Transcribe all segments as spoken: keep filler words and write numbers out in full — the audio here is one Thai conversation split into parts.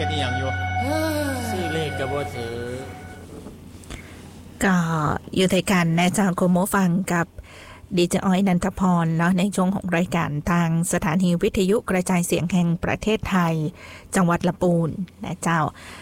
ฮ็ดอีหยังอยู่ซื้อเลขก็บ่ถือก็อยู่ในกันนะเจ้าคุณผู้ฟังกับดีเจอ้อยนันทพรเนาะในช่วงของรายการทางสถานีวิทยุกระจายเสียงแห่งประเทศไทยจังหวัดลำพูนนะเจ้า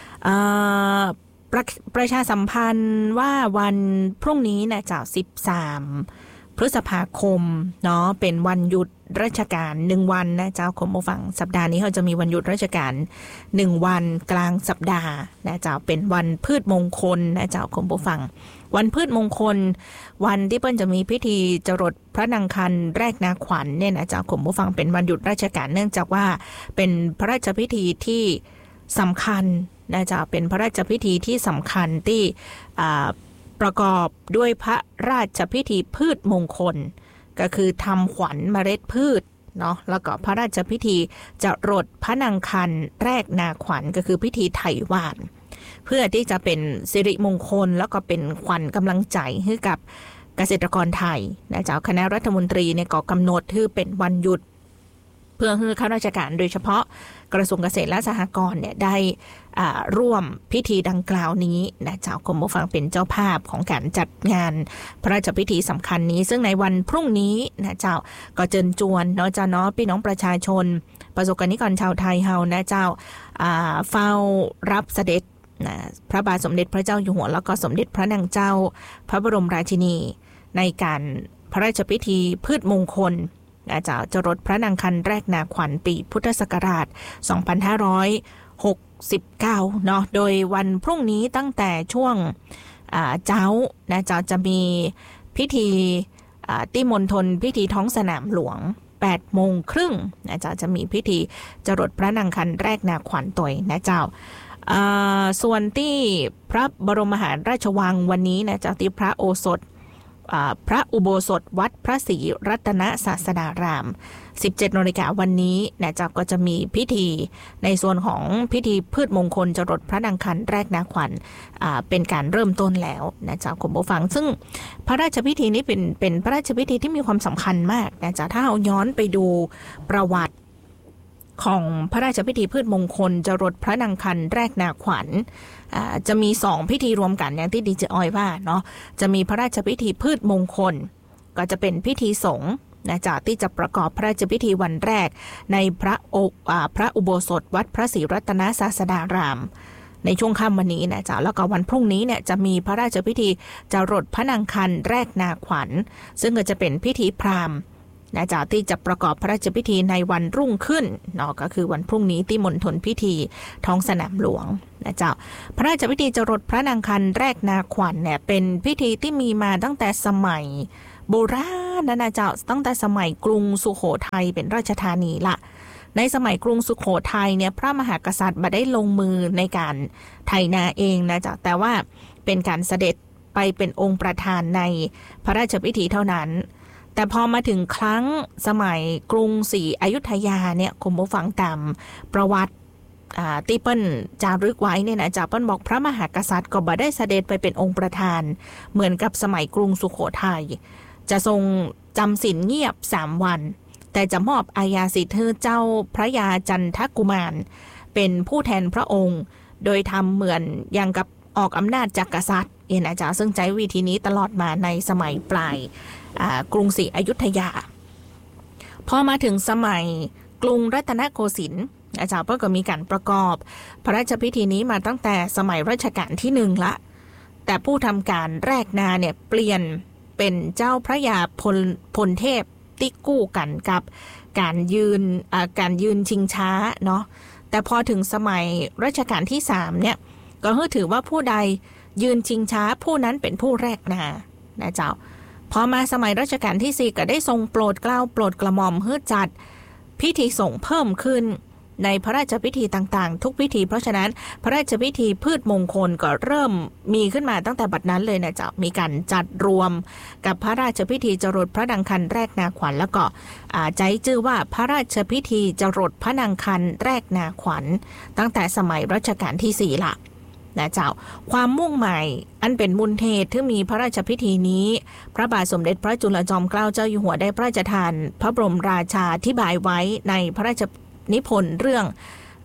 ประประชาสัมพันธ์ว่าวันพรุ่งนี้นะเจ้าสิบสามพฤษภาคมเนาะเป็นวันหยุดราชการหนึ่งวันนะเจ้าคุณผู้ฟังสัปดาห์นี้เขาจะมีวันหยุดราชการหนึ่งวันกลางสัปดาห์นะเจ้าเป็นวันพืชมงคลนะเจ้าคุณผู้ฟังวันพืชมงคลวันที่เปิ้ลจะมีพิธีจรดพระนางคันแรกนาขวัญเนี่ยนะเจ้าคุณผู้ฟังเป็นวันหยุดราชการเนื่องจากว่าเป็นพระราชพิธีที่สำคัญนะเจ้าเป็นพระราชพิธีที่สำคัญที่ประกอบด้วยพระราชพิธีพืชมงคลก็คือทำขวัญเมล็ดพืชเนาะแล้วก็พระราชพิธีจรดพระนางคันแรกนาขวัญก็คือพิธีไถ่หวานเพื่อที่จะเป็นสิริมงคลแล้วก็เป็นขวัญกำลังใจให้กับเกษตรกรไทยนะเจ้าคณะรัฐมนตรีเนี่ยก็กำหนดที่เป็นวันหยุดเพื่อให้ข้าราชการโดยเฉพาะกระทรวงเกษตรและสหกรณ์เนี่ยได้ร่วมพิธีดังกล่าวนี้นะเจ้ากรมผู้ฟังเป็นเจ้าภาพของการจัดงานพระราชพิธีสำคัญนี้ซึ่งในวันพรุ่งนี้นะเจ้าก็เชิญชวนเนาะเจ้าเนาะพี่น้องประชาชนประสบกนิกรชาวไทยเฮานะเจ้าเฝ้ารับเสด็จนะพระบาทสมเด็จพระเจ้าอยู่หัวแล้วก็สมเด็จพระนางเจ้าพระบรมราชินีในการพระราชพิธีพืชมงคลนะเจ้าจรดพระนางคันแรกนาขวัญปีพุทธศักราชสองพันห้าร้อยหกสิบเก้าเนาะโดยวันพรุ่งนี้ตั้งแต่ช่วงเจ้านะเจ้าจะมีพิธีติมณฑลพิธีท้องสนามหลวงแปดโมงครึ่งนะเจ้าจะมีพิธีจรดพระนางคันแรกนาขวัญตวยนะเจ้าส่วนที่พระบรมมหาราชวังวันนี้นะเจ้าที่พระโอสถพระอุโบสถวัดพระศรีรัตนศาสดาราม สิบเจ็ดนาฬิกาวันนี้นะเจ้าก็จะมีพิธีในส่วนของพิธีพืชมงคลจรดพระนางคันแรกนาขวัญเป็นการเริ่มต้นแล้วนะเจ้าคุณผู้ฟังซึ่งพระราชพิธีนี้เป็นเป็นพระราชพิธีที่มีความสำคัญมากนะเจ้าถ้าเราย้อนไปดูประวัติของพระราชพิธีพืชมงคลจรดพระนางคันแรกนาขวัญจะมีสองพิธีรวมกันอย่างที่ดีเจอ้อยว่าเนาะจะมีพระราชพิธีพืชมงคลก็จะเป็นพิธีสงฆ์นะจ๊ะที่จะประกอบพระราชพิธีวันแรกในพระโอพระอุโบสถวัดพระศรีรัตนศาสดารามในช่วงค่ำวันนี้นะจ๊ะแล้วก็วันพรุ่งนี้เนี่ยจะมีพระราชพิธีจรดพระนางคันแรกนาขวัญซึ่งก็จะเป็นพิธีพราหมณ์นะจ๊ะที่จะประกอบพระราชพิธีในวันรุ่งขึ้นเนาะก็คือวันพรุ่งนี้ที่มณฑลพิธีท้องสนามหลวงนะจ๊ะพระราชพิธีจรดพระนางคันแรกนาขวัญเนี่ยเป็นพิธีที่มีมาตั้งแต่สมัยโบราณนะนะจ๊ะตั้งแต่สมัยกรุงสุโขทัยเป็นราชธานีละในสมัยกรุงสุโขทัยเนี่ยพระมหากษัตริย์มาได้ลงมือในการไถนาเองนะจ๊ะแต่ว่าเป็นการเสด็จไปเป็นองค์ประธานในพระราชพิธีเท่านั้นแต่พอมาถึงครั้งสมัยกรุงศรีอยุธยาเนี่ยคุณผู้ฟังตามประวัติที่เปิ้ลจารึกไว้เนี่ยนะจ๊ะเปิ้ลบอกพระมหากษัตริย์ก็บ่ได้เสด็จไปเป็นองค์ประธานเหมือนกับสมัยกรุงสุโขทัยจะทรงจำศีลเงียบสามวันแต่จะมอบอาญาสิทธิ์ให้เจ้าพระยาจันทกุมารเป็นผู้แทนพระองค์โดยทำเหมือนอย่างกับออกอำนาจจากกษัตริย์เองนะจ๊ะซึ่งใช้วิธีนี้ตลอดมาในสมัยปลายกรุงศรีอยุธยาพอมาถึงสมัยกรุงรัตนโกสินทร์อาจารย์ก็มีการประกอบพระราชพิธีนี้มาตั้งแต่สมัยรัชกาลที่หนึ่งละแต่ผู้ทำการแรกนาเนี่ยเปลี่ยนเป็นเจ้าพระยาพลพลเทพที่กู้กันกับการยืนการยืนชิงช้าเนาะแต่พอถึงสมัยรัชกาลที่สามเนี่ยก็ถือว่าผู้ใดยืนชิงช้าผู้นั้นเป็นผู้แรกนานะเจ้าพอมาสมัยรัชกาลที่สี่ก็ได้ทรงโปรดเกล้าโปรดกระหม่อมให้จัดพิธีสงฆ์เพิ่มขึ้นในพระราชพิธีต่างๆทุกพิธีเพราะฉะนั้นพระราชพิธีพืชมงคลก็เริ่มมีขึ้นมาตั้งแต่บัดนั้นเลยนะจ๊ะมีการจัดรวมกับพระราชพิธีจรดพระนางคันแรกนาขวัญแล้วก็ใจชื่อว่าพระราชพิธีจรดพระนางคันแรกนาขวัญตั้งแต่สมัยรัชกาลที่สี่ละนะเจ้าความมุ่งหมายอันเป็นมูลเหตุที่มีพระราชพิธีนี้พระบาทสมเด็จพระจุลจอมเกล้าเจ้าอยู่หัวได้พระราชทานพระบรมราชาธิบายไว้ในพระราชนิพนธ์เรื่อง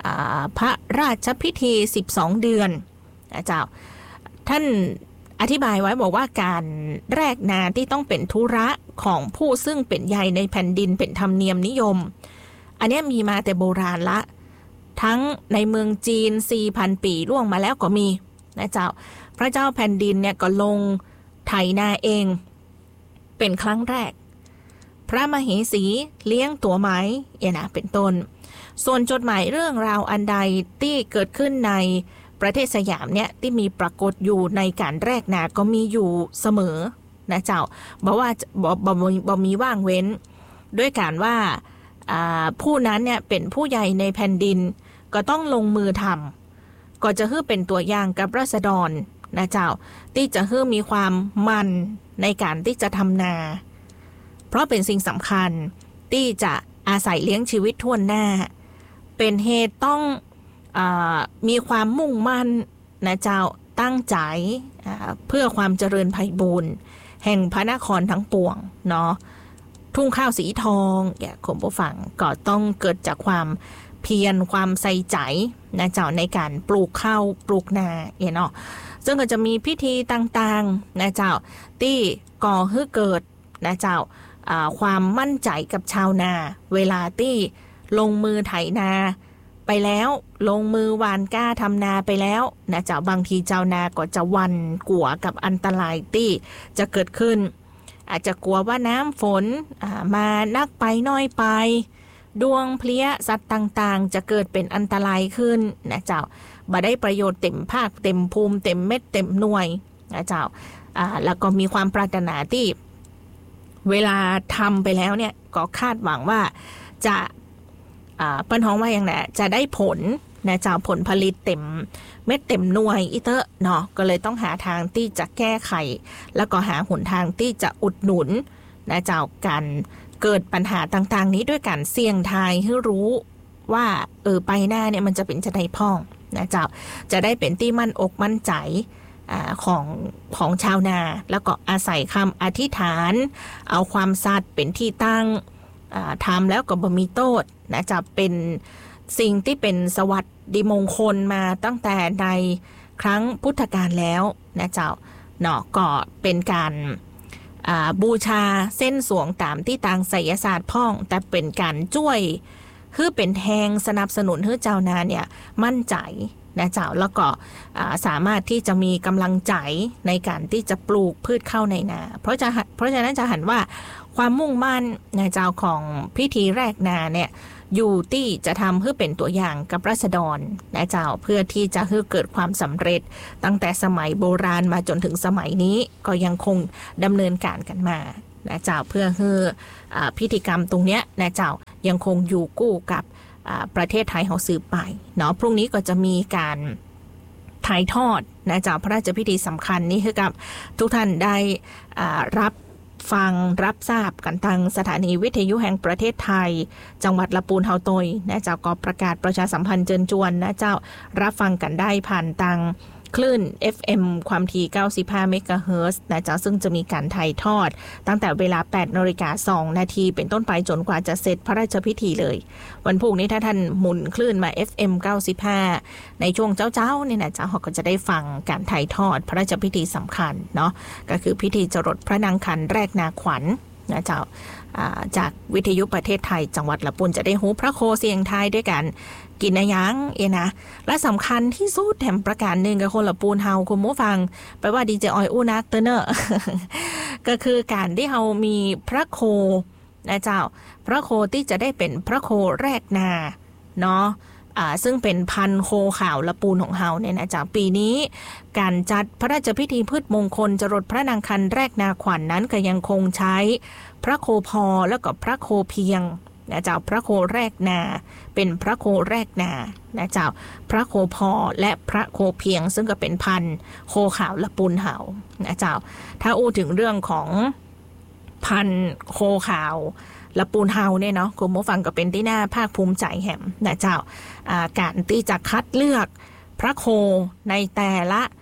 พระราชพิธีสิบสองเดือนนะเจ้าท่านอธิบายไว้บอกว่าการแรกนาที่ต้องเป็นธุระของผู้ซึ่งเป็นใหญ่ในแผ่นดินเป็นธรรมเนียมนิยมอันนี้มีมาแต่โบราณละทั้งในเมืองจีน สี่พัน ปีล่วงมาแล้วก็มีนะเจ้าพระเจ้าแผ่นดินเนี่ยก็ลงไถนาเองเป็นครั้งแรกพระมเหสีเลี้ยงตัวไม้เอ็นะเป็นต้นส่วนจดหมายเรื่องราวอันใดที่เกิดขึ้นในประเทศสยามเนี่ยที่มีปรากฏอยู่ในการแรกนาก็มีอยู่เสมอนะเจ้าบอกว่าบอกบอกมีว่างเว้นด้วยการว่าผู้นั้นเนี่ยเป็นผู้ใหญ่ในแผ่นดินก็ต้องลงมือทำก็จะให้เป็นตัวอย่างกับราษฎรนะเจ้าที่จะให้มีความมันในการที่จะทำนาเพราะเป็นสิ่งสำคัญที่จะอาศัยเลี้ยงชีวิตทั่วหน้าเป็นเหตุต้องเอ่อมีความมุ่งมั่นนะเจ้าตั้งใจเพื่อความเจริญไพบูรย์แห่งพระนครทั้งปวงเนาะทุ่งข้าวสีทองเนี่ยคุณผู้ฟังก็ต้องเกิดจากความเพียรความใส่ใจนะเจ้าในการปลูกข้าวปลูกนาเนาะซึ่งก็จะมีพิธีต่างๆนะเจ้าที่ก่อให้เกิดนะเจ้าความมั่นใจกับชาวนาเวลาที่ลงมือไถนาไปแล้วลงมือหว่านก้าทำนาไปแล้วนะเจ้าบางทีเจ้านาก็จะหวั่นกลัวกับอันตรายที่จะเกิดขึ้นอาจจะกลัวว่าน้ำฝนมานักไปน้อยไปดวงเพลี้ยสัตว์ต่างๆจะเกิดเป็นอันตรายขึ้นนะเจ้าบ่ได้ประโยชน์เต็มภาคเต็มภูมิเต็มเม็ดเต็มหน่วยนะเจ้าแล้วก็มีความปรารถนาที่เวลาทำไปแล้วเนี่ยก็คาดหวังว่าจะเปิ้นฮ้องว่าอย่างไรจะได้ผลนะเจ้าผลผลิตเต็มเม็ดเต็มหน่วยอีเตอร์เนาะก็เลยต้องหาทางที่จะแก้ไขแล้วก็หาหนทางที่จะอุดหนุนนะเจ้าการเกิดปัญหาต่างๆนี้ด้วยการเสี่ยงทายให้รู้ว่าเออไปหน้าเนี่ยมันจะเป็นจะได้พ่องนะเจ้าจะได้เป็นที่มั่นอกมั่นใจของของชาวนาแล้วก็อาศัยคำอธิษฐานเอาความสัตย์เป็นที่ตั้งทำแล้วก็บ่มีโทษนะจะเป็นสิ่งที่เป็นสวัสดิมงคลมาตั้งแต่ในครั้งพุทธกาลแล้วนะเจ้าเนาะก็เป็นการบูชาเส้นสวงตามที่ทางไสยศาสตร์พ่องแต่เป็นการช่วยคือเป็นแทงสนับสนุนให้เจ้านาเนี่ยมั่นใจนะเจ้าแล้วก็สามารถที่จะมีกำลังใจในการที่จะปลูกพืชข้าวในนาเพราะจะเพราะฉะนั้นจะหันว่าความมุ่งมั่นนะเจ้าของพิธีแรกนาเนี่ยอยู่ที่จะทำให้เป็นตัวอย่างกับราษฎรนะเจ้าเพื่อที่จะให้เกิดความสำเร็จตั้งแต่สมัยโบราณมาจนถึงสมัยนี้ก็ยังคงดำเนินการกันมานะเจ้าเพื่อให้พิธีกรรมตรงเนี้ยนะเจ้ายังคงอยู่คู่กับประเทศไทยเราสืบไปเนาะพรุ่งนี้ก็จะมีการถ่ายทอดนะเจ้าพระราชพิธีสำคัญนี้ให้กับทุกท่านได้รับฟังรับทราบกันทางสถานีวิทยุแห่งประเทศไทยจังหวัดละปูนเฮาโตยนะเจ้าก็ประกาศประชาสัมพันธ์เชิญชวนนะเจ้ารับฟังกันได้ผ่านทางคลื่น เอฟ เอ็ม ความถี่เก้าสิบห้าเมกะเฮิรตซ์นะเจ้าซึ่งจะมีการถ่ายทอดตั้งแต่เวลา แปดนาฬิกาสองนาทีเป็นต้นไปจนกว่าจะเสร็จพระราชพิธีเลยวันพรุ่งนี้ถ้าท่านหมุนคลื่นมา เอฟ เอ็ม เก้าสิบห้าในช่วงเจ้าๆเนี่ยนะเจ้าก็จะได้ฟังการถ่ายทอดพระราชพิธีสำคัญเนาะก็คือพิธีจรดพระนางคันแรกนาขวัญนะเจ้าจากวิทยุประเทศไทยจังหวัดละปูนจะได้หูพระโคเสียงไทยด้วยกันกินนะยังเอนะและสำคัญที่สุดแถมประการหนึ่งกับคนละปูนเฮาคุณผู้ฟังไปว่าดีเจออยอู้นักเตอร์เนอร์ก็คือการที่เฮามีพระโคนะเจ้าพระโคที่จะได้เป็นพระโคแรกนาเนาะอ่าซึ่งเป็นพันโคขาวละปูนของเฮาเนี่ยนะจากปีนี้การจัดพระราชพิธีพืชมงคลจรดพระนางคันแรกนาขวัญ น, นั้นก็ยังคงใช้พระโคพอแล้วก็พระโคเพียงนะเจ้าพระโคแรกนาเป็นพระโคแรกนานะเจ้าพระโคพอและพระโคเพียงซึ่งก็เป็นพันโคขาวละปูนเฮานะเจ้าถ้าอู้ถึงเรื่องของพันโคขาวละปูนเฮาเนี่ยเนาะคุณผู้ฟังก็เป็นที่น่าภาคภูมิใจแหมนะเจ้าการที่จะคัดเลือกพระโคในแต่ละ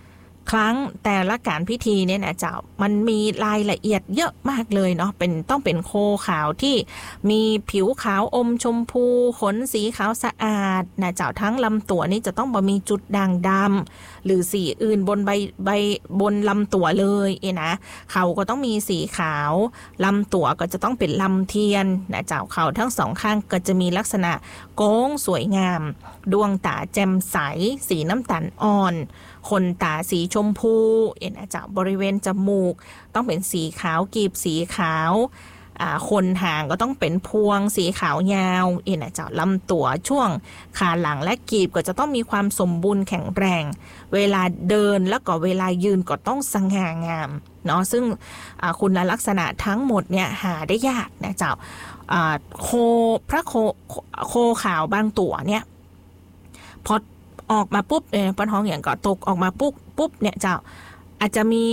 ครั้งแต่ละการพิธีเนี่ยนะเจ้ามันมีรายละเอียดเยอะมากเลยเนาะเป็นต้องเป็นโคขาวที่มีผิวขาวอมชมพูขนสีขาวสะอาดนะเจ้าทั้งลำตัวนี่จะต้องบ่มีจุดด่างดำหรือสีอื่นบนใบใบบนลำตัวเลยเอนะเขาก็ต้องมีสีขาวลำตัวก็จะต้องเป็นลำเทียนนะเจ้าเขาทั้งสองข้างก็จะมีลักษณะโค้งสวยงามดวงตาแจ่มใสสีน้ำตาลอ่อนขนตาสีชมพูเอ็นอาจารย์บริเวณจมูกต้องเป็นสีขาวกีบสีขาวคนหางก็ต้องเป็นพวงสีขาวยาวเอ็นอาจารย์ลำตัวช่วงขาหลังและกีบก็จะต้องมีความสมบูรณ์แข็งแรงเวลาเดินแล้วก็เวลายืนก็ต้องสง่างามเนาะซึ่งคุณลักษณะทั้งหมดเนี่ยหาได้ยากนะเจ้าโคพระโคโคขาวบางตัวเนี่ยพอออกมาปุ๊บเนี่ยปนท้องอย่างก็ตกออกมาปุ๊บปุ๊บเนี่ยเจ้าอาจจะมี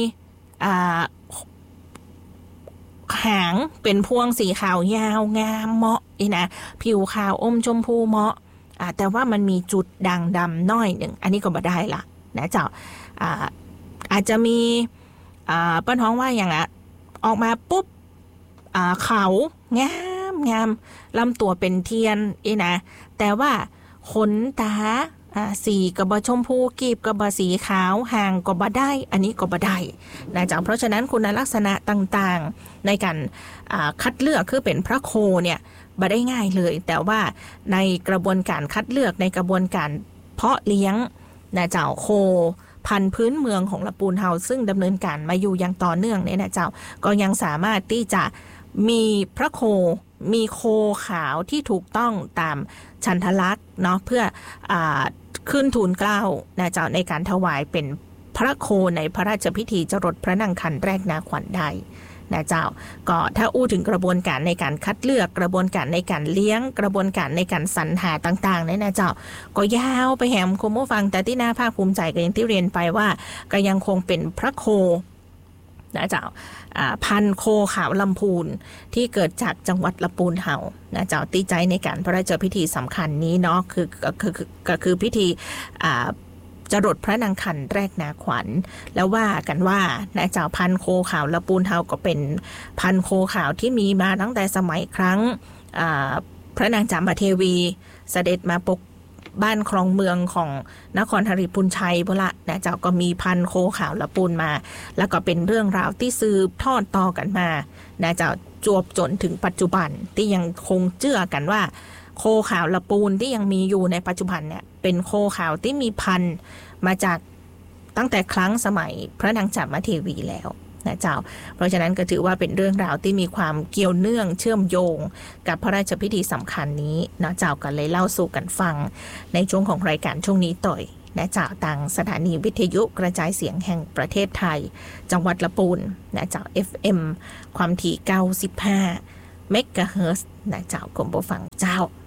หางเป็นพวงสีขาวยาวงามเหมาะนะผิวขาวอมชมพูเหมาะแต่ว่ามันมีจุดด่างดำน้อยหนึ่งอันนี้ก็บ่ได้ละนะเจ้าอาอาจจะมีปนท้องว่าอย่างอ่ะออกมาปุ๊บเขางามงามลำตัวเป็นเทียนเอนะแต่ว่าขนตาสีกับบชมพูกีบกับบสีขาวห่างกับบได้อันนี้กับบได้นะจ๊ะเพราะฉะนั้นคุณลักษณะต่างๆในการคัดเลือกคือเป็นพระโคเนี่ยบ่ได้ง่ายเลยแต่ว่าในกระบวนการคัดเลือกในกระบวนการเพาะเลี้ยงนะเจ้าโคพันธุ์พื้นเมืองของละปูนเฮาซึ่งดำเนินการมาอยู่อย่างต่อเนื่องเนี่ยนะเจ้าก็ยังสามารถที่จะมีพระโคมีโคขาวที่ถูกต้องตามฉันทลักษณ์เนาะเพื่ออขึ้นทูลเกล้านะเจ้าในการถวายเป็นพระโคในพระราชพิธีจรดพระนางคันแรกนาขวัญได้นะเจ้าก็ถ้าอู้ถึงกระบวนการในการคัดเลือกกระบวนการในการเลี้ยงกระบวนการในการสรรหาต่างๆเนี่ยนะเจ้าก็ยาวไปแหมคุณผู้ฟังแต่ที่น่าภาคภูมิใจก็อย่างที่เรียนไปว่าก็ยังคงเป็นพระโคนะเจ้าพันโคขาวลำพูนที่เกิดจากจังหวัดลำพูนเฮานะเจ้าตีใจในการพระราชพิธีสำคัญนี้เนาะคือคือก็คือพิธีจรดพระนางคันแรกนาขวัญแล้วว่ากันว่านะเจ้าพันโคขาวลำพูนเฮาก็เป็นพันโคขาวที่มีมาตั้งแต่สมัยครั้งพระนางจามเทวีเสด็จมาปกบ้านครองเมืองของนครหริพุนชัยพุ่นละนะเจ้าก็มีพันโคขาวละปูนมาแล้วก็เป็นเรื่องราวที่สืบทอดต่อกันมานะเจ้าจวบจนถึงปัจจุบันที่ยังคงเชื่อกันว่าโคขาวละปูนที่ยังมีอยู่ในปัจจุบันเนี่ยเป็นโคขาวที่มีพันธุ์มาจากตั้งแต่ครั้งสมัยพระนางจามเทวีแล้วนะเจ้าเพราะฉะนั้นก็ถือว่าเป็นเรื่องราวที่มีความเกี่ยวเนื่องเชื่อมโยงกับพระราชพิธีสำคัญนี้นะเจ้ากันเลยเล่าสู่กันฟังในช่วงของรายการช่วงนี้ต่อยนะเจ้าต่างสถานีวิทยุกระจายเสียงแห่งประเทศไทยจังหวัดละปูนนะเจ้า เอฟ เอ็ม ความถี่เก้าสิบห้าเมกะเฮิรตซ์นะเจ้ากรมผู้ฟังเจ้า